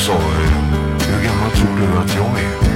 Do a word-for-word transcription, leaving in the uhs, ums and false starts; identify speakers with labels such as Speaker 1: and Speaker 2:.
Speaker 1: sa, hur gammal tror du att jag är?